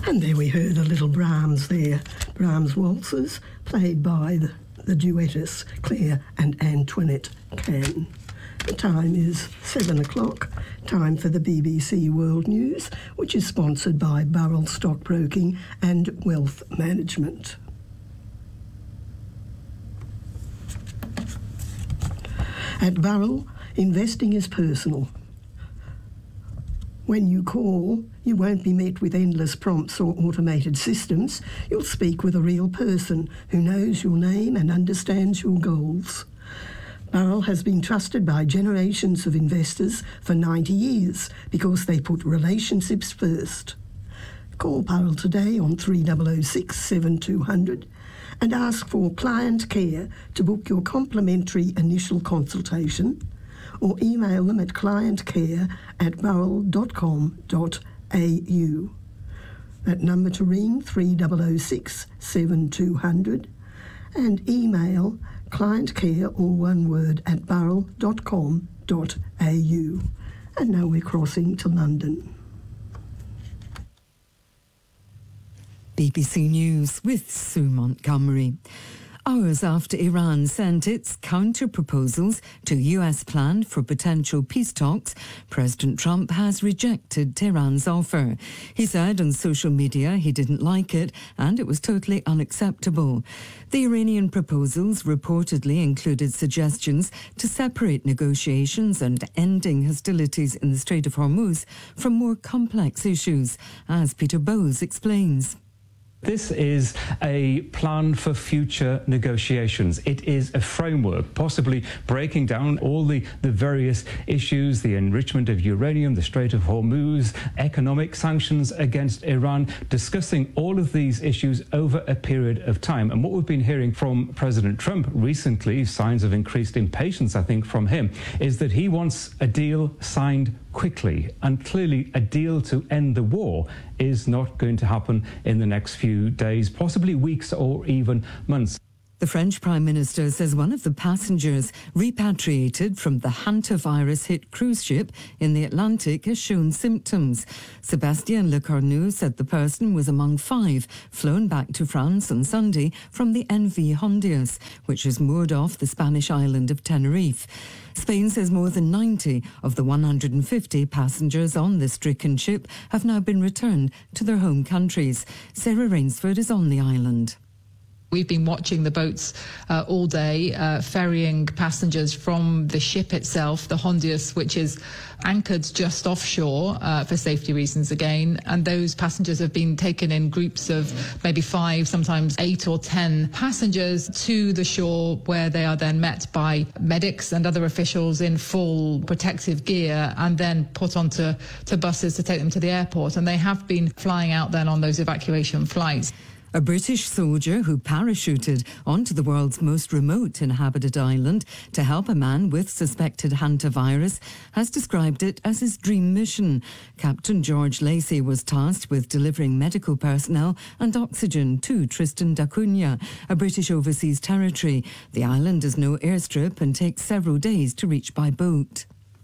And there we heard a little Brahms there. Brahms waltzes, played by the duettess Claire and Antoinette Cann. The time is 7 o'clock, time for the BBC World News, which is sponsored by Burrell Stockbroking and Wealth Management. At Burrell, investing is personal. When you call, you won't be met with endless prompts or automated systems. You'll speak with a real person who knows your name and understands your goals. Burrell has been trusted by generations of investors for 90 years because they put relationships first. Call Burrell today on 3006 7200 and ask for client care to book your complimentary initial consultation, or email them at clientcare@burrell.com.au. That number to ring 3006 7200 and email clientcare, all one word, at burrell.com.au. And now we're crossing to London. BBC News with Sue Montgomery. Hours after Iran sent its counter-proposals to US plan for potential peace talks, President Trump has rejected Tehran's offer. He said on social media he didn't like it and it was totally unacceptable. The Iranian proposals reportedly included suggestions to separate negotiations and ending hostilities in the Strait of Hormuz from more complex issues, as Peter Bowes explains. This is a plan for future negotiations. It is a framework, possibly breaking down all the various issues, the enrichment of uranium, the Strait of Hormuz, economic sanctions against Iran, discussing all of these issues over a period of time. And what we've been hearing from President Trump recently, signs of increased impatience, I think, from him, is that he wants a deal signed quickly. And clearly a deal to end the war is not going to happen in the next few days, possibly weeks or even months. The French Prime Minister says one of the passengers repatriated from the hantavirus-hit cruise ship in the Atlantic has shown symptoms. Sébastien Lecornu said the person was among 5 flown back to France on Sunday from the NV Hondius, which is moored off the Spanish island of Tenerife. Spain says more than 90 of the 150 passengers on the stricken ship have now been returned to their home countries. Sarah Rainsford is on the island. We've been watching the boats all day, ferrying passengers from the ship itself, the Hondius, which is anchored just offshore for safety reasons again. And those passengers have been taken in groups of maybe 5, sometimes 8 or 10 passengers to the shore, where they are then met by medics and other officials in full protective gear and then put onto buses to take them to the airport. And they have been flying out then on those evacuation flights. A British soldier who parachuted onto the world's most remote inhabited island to help a man with suspected hantavirus has described it as his dream mission. Captain George Lacey was tasked with delivering medical personnel and oxygen to Tristan da Cunha, a British overseas territory. The island has no airstrip and takes several days to reach by boat.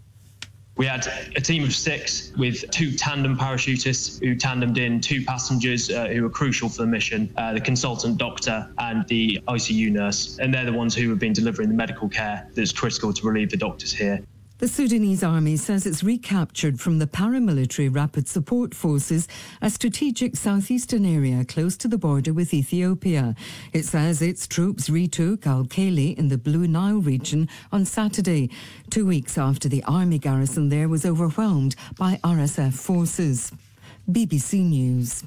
We had a team of 6 with 2 tandem parachutists who tandemed in 2 passengers who were crucial for the mission, the consultant doctor and the ICU nurse. And they're the ones who have been delivering the medical care that's critical to relieve the doctors here. The Sudanese army says it's recaptured from the paramilitary Rapid Support Forces a strategic southeastern area close to the border with Ethiopia. It says its troops retook Al-Kali in the Blue Nile region on Saturday, 2 weeks after the army garrison there was overwhelmed by RSF forces. BBC News.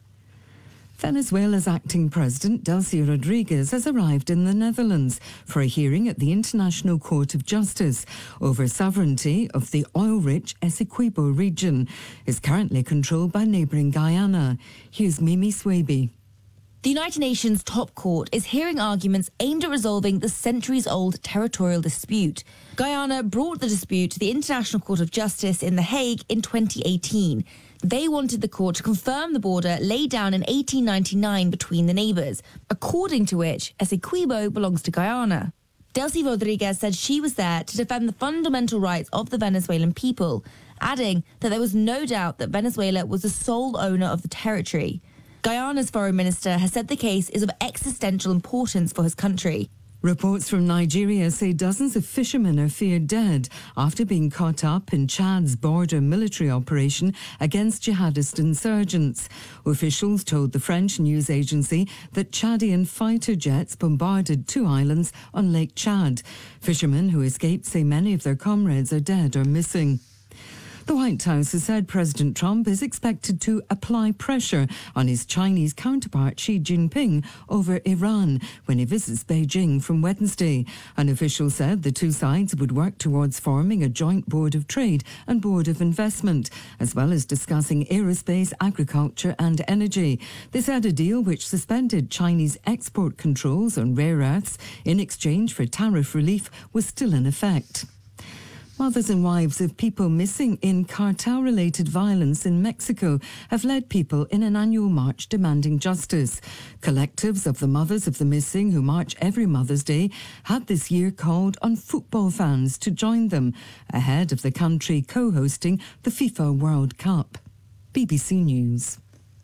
Venezuela's acting president, Delcy Rodriguez, has arrived in the Netherlands for a hearing at the International Court of Justice over sovereignty of the oil-rich Essequibo region. It's currently controlled by neighbouring Guyana. Here's Mimi Swaby. The United Nations top court is hearing arguments aimed at resolving the centuries-old territorial dispute. Guyana brought the dispute to the International Court of Justice in The Hague in 2018. They wanted the court to confirm the border laid down in 1899 between the neighbours, according to which Essequibo belongs to Guyana. Delcy Rodriguez said she was there to defend the fundamental rights of the Venezuelan people, adding that there was no doubt that Venezuela was the sole owner of the territory. Guyana's foreign minister has said the case is of existential importance for his country. Reports from Nigeria say dozens of fishermen are feared dead after being caught up in Chad's border military operation against jihadist insurgents. Officials told the French news agency that Chadian fighter jets bombarded 2 islands on Lake Chad. Fishermen who escaped say many of their comrades are dead or missing. The White House has said President Trump is expected to apply pressure on his Chinese counterpart Xi Jinping over Iran when he visits Beijing from Wednesday. An official said the two sides would work towards forming a joint board of trade and board of investment, as well as discussing aerospace, agriculture and energy. They said a deal which suspended Chinese export controls on rare earths in exchange for tariff relief was still in effect. Mothers and wives of people missing in cartel-related violence in Mexico have led people in an annual march demanding justice. Collectives of the mothers of the missing, who march every Mother's Day, had this year called on football fans to join them ahead of the country co-hosting the FIFA World Cup. BBC News.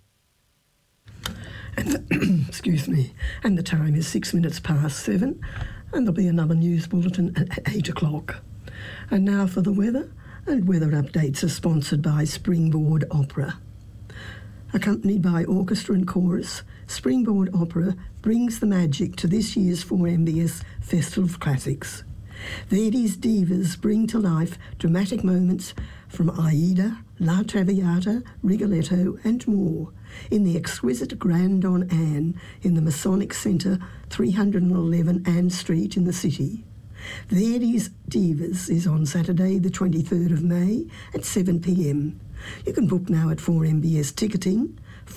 Excuse me. And the time is 6 minutes past 7, and there'll be another news bulletin at 8 o'clock. And now for the weather, and weather updates are sponsored by Springboard Opera. Accompanied by orchestra and chorus, Springboard Opera brings the magic to this year's 4MBS Festival of Classics. Verdi's divas bring to life dramatic moments from Aida, La Traviata, Rigoletto and more in the exquisite Grand on Anne in the Masonic Centre, 311 Anne Street in the city. Verdi's Divas is on Saturday the 23rd of May at 7 p.m. You can book now at 4MBS Ticketing,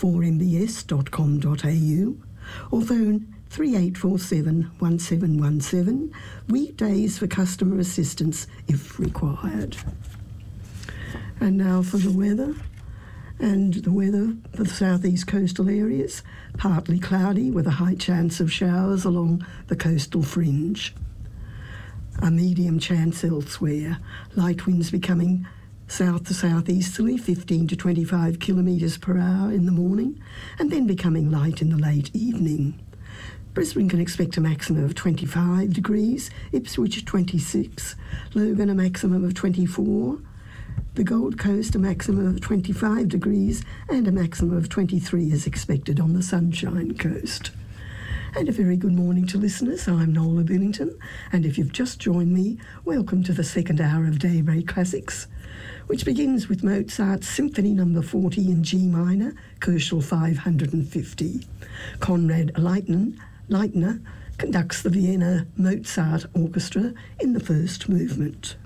4mbs.com.au, or phone 3847 1717, weekdays for customer assistance if required. And now for the weather. And the weather for the southeast coastal areas, partly cloudy with a high chance of showers along the coastal fringe. A medium chance elsewhere, light winds becoming south to southeasterly, 15 to 25 kilometres per hour in the morning, and then becoming light in the late evening. Brisbane can expect a maximum of 25 degrees, Ipswich 26, Logan a maximum of 24, the Gold Coast a maximum of 25 degrees and a maximum of 23 is expected on the Sunshine Coast. And a very good morning to listeners. I'm Nola Billington, and if you've just joined me, welcome to the second hour of Daybreak Classics, which begins with Mozart's Symphony No. 40 in G minor, Koschel 550. Konrad Leitner conducts the Vienna Mozart Orchestra in the first movement.